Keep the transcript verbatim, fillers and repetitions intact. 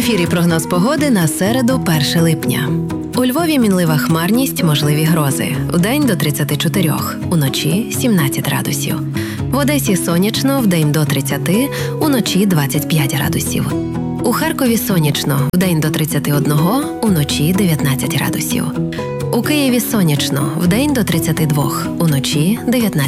ефірі прогноз погоди на середу, перше липня. У Львові мінлива хмарність, можливі грози. Вдень до тридцяти чотирьох, уночі сімнадцять градусів. В Одесі сонячно, вдень до тридцяти, уночі двадцять п'ять градусів. У Харкові сонячно, вдень до тридцяти одного, уночі дев'ятнадцять градусів. У Києві сонячно, вдень до тридцяти двох, уночі дев'ятнадцять